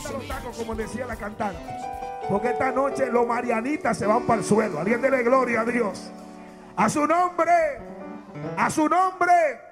Aprieta los tacos, como decía la cantante. Porque esta noche los marianitas se van para el suelo. Alguien dele gloria a Dios. A su nombre. A su nombre.